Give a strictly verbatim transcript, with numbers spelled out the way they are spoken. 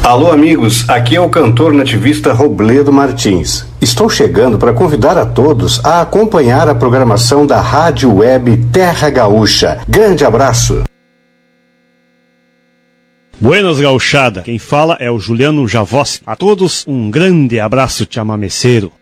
Alô, amigos, aqui é o cantor nativista Robledo Martins. Estou chegando para convidar a todos a acompanhar a programação da Rádio Web Terra Gaúcha. Grande abraço! Buenas, gauchada. Quem fala é o Juliano Javossi. A todos um grande abraço chamameceiro.